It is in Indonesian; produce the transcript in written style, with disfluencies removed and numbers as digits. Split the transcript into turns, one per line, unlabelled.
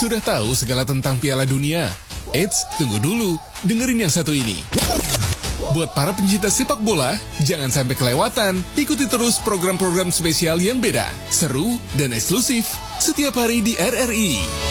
Sudah tahu segala tentang Piala Dunia? Eits, tunggu dulu, dengerin yang satu ini. Buat para pencinta sepak bola, jangan sampai kelewatan. Ikuti terus program-program spesial yang beda, seru, dan eksklusif setiap hari di RRI.